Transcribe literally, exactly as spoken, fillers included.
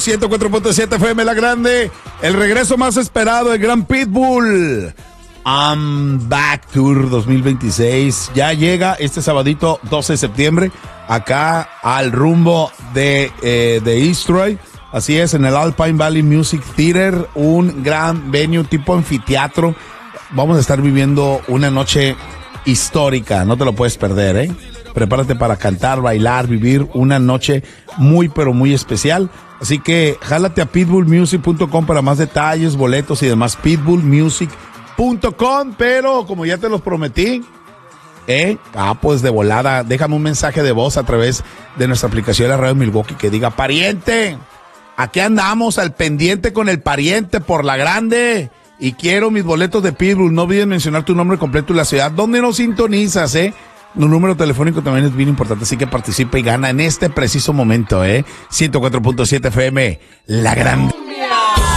ciento cuatro punto siete F M La Grande. El regreso más esperado del Gran Pitbull. I'm Back Tour dos mil veintiséis. Ya llega este sabadito doce de septiembre acá al rumbo de, eh, de East Troy. Así es, en el Alpine Valley Music Theater, un gran venue tipo anfiteatro. Vamos a estar viviendo una noche histórica, no te lo puedes perder, ¿eh? Prepárate para cantar, bailar, vivir una noche muy, pero muy especial. Así que jálate a pitbull music punto com para más detalles, boletos y demás. pitbull music punto com, pero como ya te los prometí, ¿eh? Ah, pues de volada, déjame un mensaje de voz a través de nuestra aplicación de la Radio Milwaukee que diga: pariente, aquí andamos al pendiente con el pariente por La Grande y quiero mis boletos de Pitbull. No olvides mencionar tu nombre completo y la ciudad donde nos sintonizas, ¿eh? Tu número telefónico también es bien importante, así que participa y gana en este preciso momento, ¿eh? ciento cuatro punto siete F M, La Grande.